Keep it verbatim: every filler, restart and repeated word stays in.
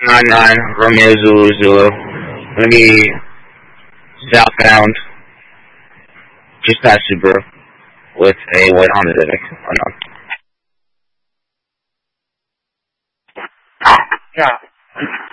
nine nine Romeo Zulu Zulu. Gonna be southbound, just past Subaru, with a white Honda Civic. Oh, no. Yeah.